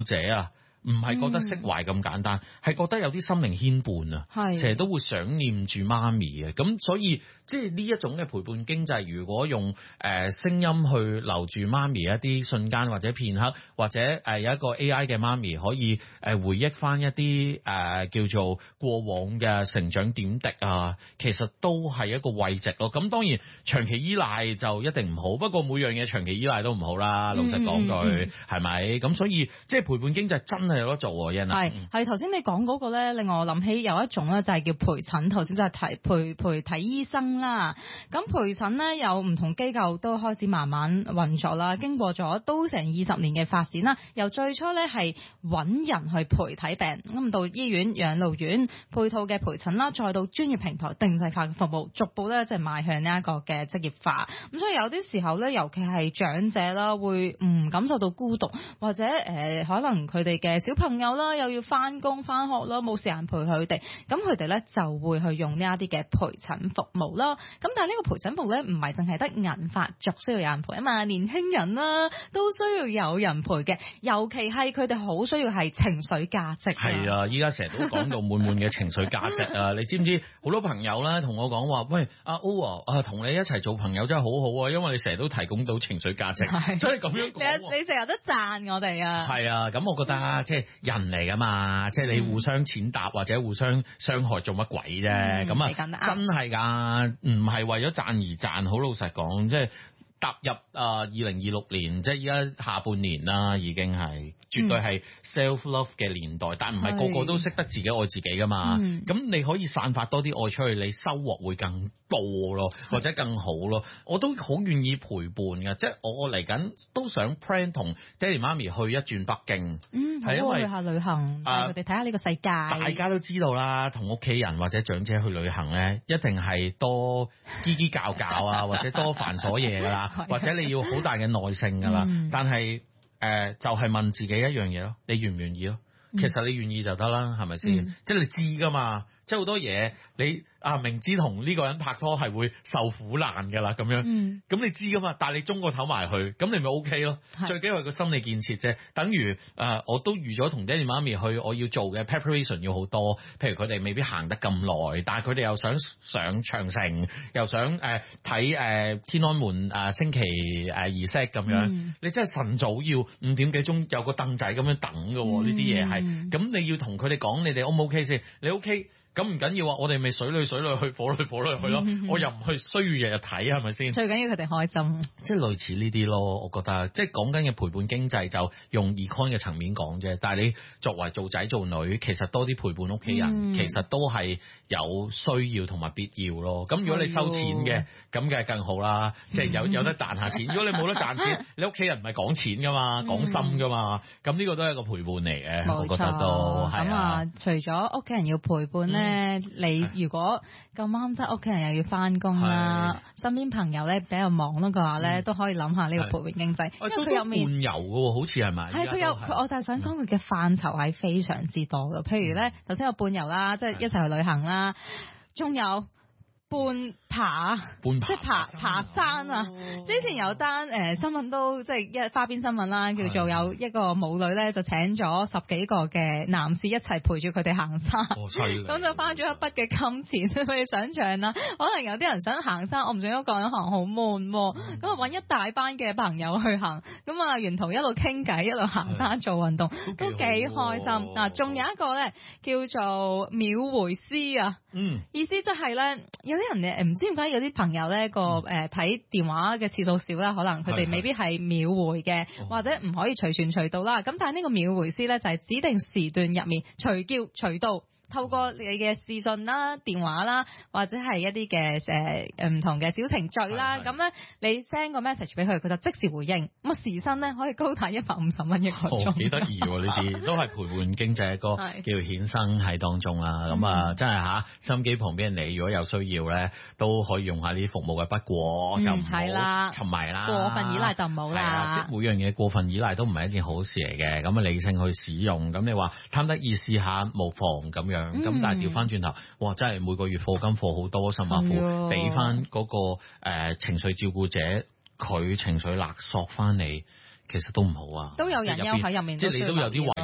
者啊。唔係覺得釋懷咁簡單，係覺得有啲心靈牽絆啊，成日都會想念住媽咪嘅，咁所以即係呢一種嘅陪伴經濟，如果用聲音去留住媽咪一啲瞬間或者片刻，或者有一個 AI 嘅媽咪可以回憶翻一啲叫做過往嘅成長點滴啊，其實都係一個慰藉咯。咁當然長期依賴就一定唔好，不過每樣嘢長期依賴都唔好啦。老實講句係咪？咁所以即係陪伴經濟真係有得做喎，欣啊。 係頭先你講嗰個咧，令我諗起有一種咧就係叫陪診，頭先就係陪睇醫生啦。咁陪診咧有唔同機構都開始慢慢運作啦，經過咗都成20年嘅發展啦。由最初咧係揾人去陪睇病，咁到醫院、養老院配套嘅陪診啦，再到專業平台定制化嘅服務，逐步咧即係邁向呢一個嘅職業化。咁所以有啲時候咧，尤其係長者啦，會唔感受到孤獨，或者可能佢哋嘅小朋友啦，又要翻工翻學啦，冇時間陪佢哋，咁佢哋咧就會去用呢一啲嘅陪診服務啦。咁但係呢個陪診服務咧，唔係淨係得銀髮族需要有人陪啊嘛，年輕人啦都需要有人陪嘅，尤其係佢哋好需要係情緒價值。 係啊，依家成日都講到滿滿嘅情緒價值啊！你知唔知好多朋友咧同我講話，喂阿 O 啊，同你一齊做朋友真係好好啊，因為你成日都提供到情緒價值，真係咁樣講。 你成日都讚我哋啊！ 係啊，咁我覺得即係人嚟噶嘛，即係你互相踐踏或者互相傷害做乜鬼啫？咁啊，真係㗎，唔係為咗讚而讚。好老實講，即係踏入2026年，即係依家下半年啦，已經係絕對係 self love 嘅年代，但唔係個個都識得自己愛自己噶嘛。咁你可以散發多啲愛出去，你收穫會更多咯，或者更好咯。我都好願意陪伴嘅，即係我嚟緊都想 plan 同爹哋媽咪去一轉北京。係因為去下旅行，佢哋睇下呢個世界。 大家都知道啦，同屋企人或者長者去旅行咧，一定係多嘰嘰教教啊，或者多繁瑣嘢噶啦，或者你要好大嘅耐性噶啦。但係就係問自己一樣嘢咯，你願唔願意咯？其實你願意就得啦，係咪先？即係你知噶嘛，即係好多嘢你明知同呢個人拍拖係會受苦難噶啦，咁樣，咁你知噶嘛？但係你中個頭埋去，咁你咪 OK 咯。最緊要係個心理建設啫。等於我都預咗同爹哋媽咪去，我要做嘅 preparation 要好多。譬如佢哋未必行得咁耐，但係佢哋又想上長城，又想睇天安門升旗儀式咁樣。你真係晨早要5點幾鐘有個凳仔咁樣等㗎喎，呢啲嘢係。咁你要同佢哋講，你哋 O 唔 OK 先？你 OK？咁唔緊要啊，我哋咪水裏去，火裏去咯。我又唔去需要日日睇，係咪先？ 最緊要佢哋開心， 即係類似呢啲咯。我覺得即係講緊嘅陪伴經濟就用 econ 嘅層面講啫。但係你作為做仔做女，其實多啲陪伴屋企人，其實都係有需要同埋必要咯。咁如果你收錢嘅，咁梗係更好啦。即係有得賺下錢。如果你冇得賺錢，你屋企人唔係講錢噶嘛，講心噶嘛。咁呢個都係一個陪伴嚟嘅，我覺得都係啊。 除咗屋企人要陪伴咧。你如果咁啱即係屋企人又要翻工啦，身邊朋友咧比較忙咯嘅話咧，都可以諗下呢個陪伴經濟，因為佢有面伴遊嘅喎，好似係咪？ 係佢有，我就係想講佢嘅範疇係非常之多嘅。譬如咧，頭先有伴遊啦，即係一齊去旅行啦，仲有伴爬，即係爬山啊！之前有單新聞都即係一花邊新聞啦，叫做有一個母女咧就請咗10幾個嘅男士一齊陪住佢哋行山，咁就花咗一筆嘅金錢。你想象啦，可能有啲人想行山，我唔想一個人行好悶，咁啊揾一大班嘅朋友去行，咁啊沿途一路傾偈一路行山做運動，都幾開心。嗱，仲有一個咧叫做秒回師啊，意思即係咧有啲人唔知點解有啲朋友咧個睇電話嘅次數少啦，可能佢哋未必係秒回嘅，或者唔可以隨傳隨到啦。咁但係呢個秒回師咧就係指定時段入面隨叫隨到，透過你嘅視訊啦、電話啦，或者係一啲嘅唔同嘅小程序啦，咁咧你 send 個 message 俾佢，佢就即時回應。咁啊時薪咧可以高達150蚊一個鐘， 幾得意喎！呢啲都係陪伴經濟一個叫衍生喺當中啦。咁啊真係收音機旁邊你如果有需要咧，都可以用下呢啲服務嘅。不過就唔好沉迷啦， 過分依賴就唔好啦。 即係每樣嘢過分依賴都唔係一件好事嚟嘅。咁啊理性去使用。咁你話貪得意試下無妨咁樣。咁但係調翻轉頭，哇！真係每個月課金課好多，甚至乎俾翻嗰個情緒照顧者，佢情緒勒索翻你，其實都唔好啊。 都有人憂喺入面， 即係你都有啲懷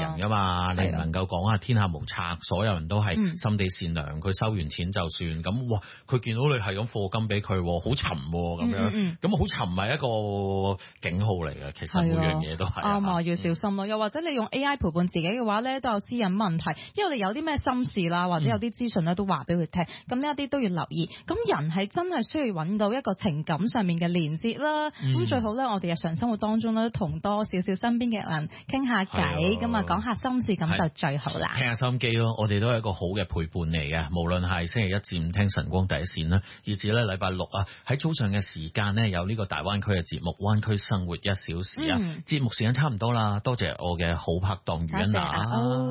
人噶嘛，你唔能夠講下天下無賊，所有人都係心地善良，佢收完錢就算。咁哇，佢見到你係咁課金俾佢，好沉咁樣，咁好沉係一個警號嚟嘅。其實每樣嘢都係啱啊，要小心咯。又或者你用 AI 陪伴自己嘅話咧，都有私隱問題，因為你有啲咩心事啦，或者有啲資訊咧都話俾佢聽，咁呢一啲都要留意。咁人係真係需要揾到一個情感上面嘅連接啦。咁最好咧，我哋日常生活當中咧，同多少少身邊嘅人傾下偈，咁啊講下心事，咁就最好啦。 聽下收音機咯，我哋都係一個好嘅陪伴嚟嘅。無論係星期一至五聽晨光第一線啦，以至咧禮拜六啊喺早上嘅時間呢，有呢個大灣區嘅節目《灣區生活1小時》啊。節目時間差唔多啦，多謝我嘅好拍檔余欣娜。